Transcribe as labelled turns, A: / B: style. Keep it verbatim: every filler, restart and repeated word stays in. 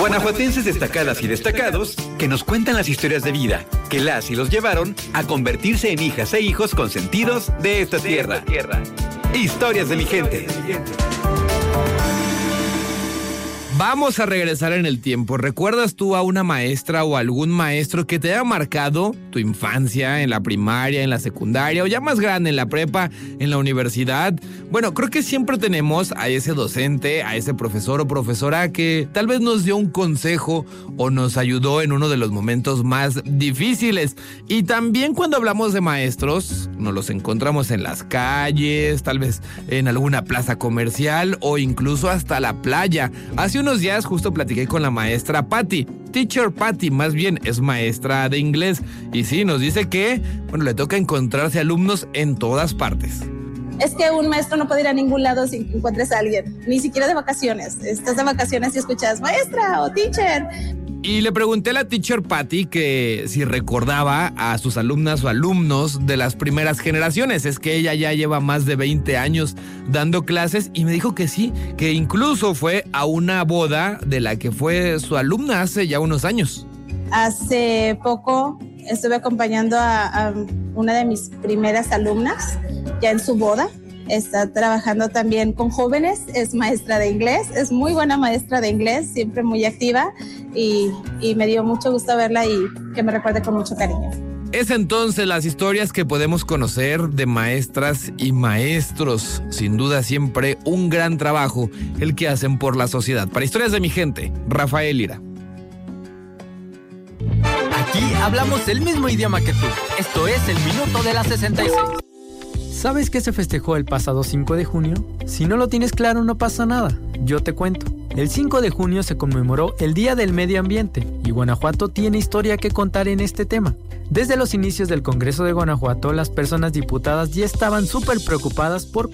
A: Guanajuatenses destacadas y destacados que nos cuentan las historias de vida que las y los llevaron a convertirse en hijas e hijos consentidos de esta tierra. Historias de mi gente.
B: Vamos a regresar en el tiempo. ¿Recuerdas tú a una maestra o algún maestro que te haya marcado tu infancia en la primaria, en la secundaria o ya más grande en la prepa, en la universidad? Bueno, creo que siempre tenemos a ese docente, a ese profesor o profesora que tal vez nos dio un consejo o nos ayudó en uno de los momentos más difíciles. Y también cuando hablamos de maestros, nos los encontramos en las calles, tal vez en alguna plaza comercial o incluso hasta la playa. Hace unos días justo platiqué con la maestra Patty, Teacher Patty, más bien es maestra de inglés. Y sí, nos dice que, bueno, le toca encontrarse alumnos en todas partes.
C: Es que un maestro no puede ir a ningún lado sin que encuentres a alguien, ni siquiera de vacaciones. Estás de vacaciones y escuchas maestra o teacher.
B: Y le pregunté a la Teacher Patty que si recordaba a sus alumnas o alumnos de las primeras generaciones. Es que ella ya lleva más de veinte años dando clases y me dijo que sí, que incluso fue a una boda de la que fue su alumna hace ya unos años.
C: Hace poco estuve acompañando a, a una de mis primeras alumnas ya en su boda. Está trabajando también con jóvenes, es maestra de inglés, es muy buena maestra de inglés, siempre muy activa y, y me dio mucho gusto verla y que me recuerde con mucho cariño.
B: Es entonces las historias que podemos conocer de maestras y maestros. Sin duda siempre un gran trabajo el que hacen por la sociedad. Para Historias de mi gente, Rafael Lira.
D: Aquí hablamos el mismo idioma que tú. Esto es el Minuto de la sesenta y seis.
E: ¿Sabes qué se festejó el pasado cinco de junio? Si no lo tienes claro, no pasa nada. Yo te cuento. El cinco de junio se conmemoró el Día del Medio Ambiente y Guanajuato tiene historia que contar en este tema. Desde los inicios del Congreso de Guanajuato, las personas diputadas ya estaban súper preocupadas por